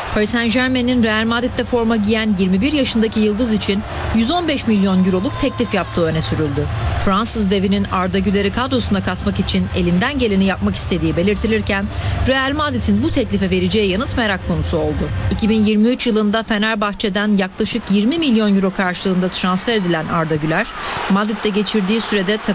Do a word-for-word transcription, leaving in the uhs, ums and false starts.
Paris Saint-Germain'in Real Madrid'de forma giyen yirmi bir yaşındaki yıldız için yüz on beş milyon euroluk teklif yaptığı öne sürüldü. Fransız devinin Arda Güler'i kadrosuna katmak için elinden geleni yapmak istediği belirtilirken Real Madrid'in bu teklife vereceği yanıt merak konusu oldu. iki bin yirmi üç yılında Fenerbahçe'den yaklaşık yirmi milyon euro karşılığında transfer edilen Arda Güler, Madrid'de geçirdiği sürede